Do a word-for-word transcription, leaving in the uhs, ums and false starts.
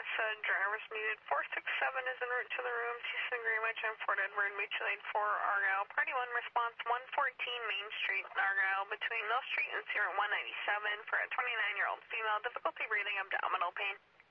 message, driver's muted. four six seven is en route to the room. Houston Greenwich and Fort Edward, mutual aid for Argyle. Party one response, one fourteen Main Street, Argyle, between Mill Street and Sierra one ninety-seven for a twenty-nine-year-old female, difficulty breathing, abdominal pain.